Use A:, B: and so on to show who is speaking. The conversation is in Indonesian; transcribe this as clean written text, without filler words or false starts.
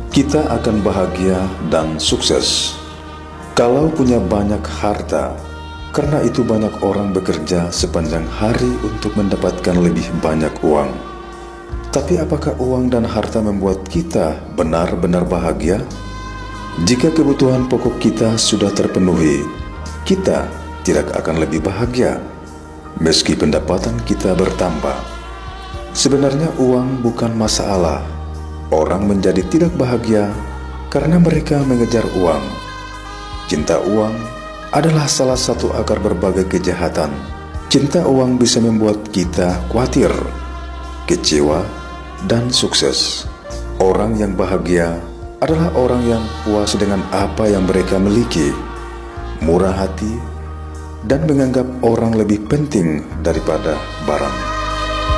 A: kita akan bahagia dan sukses kalau punya banyak harta. Karena itu banyak orang bekerja sepanjang hari untuk mendapatkan lebih banyak uang. Tapi apakah uang dan harta membuat kita benar-benar bahagia? Jika kebutuhan pokok kita sudah terpenuhi, kita tidak akan lebih bahagia meski pendapatan kita bertambah. Sebenarnya uang bukan masalah. Orang menjadi tidak bahagia karena mereka mengejar uang. Cinta uang adalah salah satu akar berbagai kejahatan. Cinta uang bisa membuat kita khawatir, kecewa, dan sukses. Orang yang bahagia adalah orang yang puas dengan apa yang mereka miliki, murah hati, dan menganggap orang lebih penting daripada barang.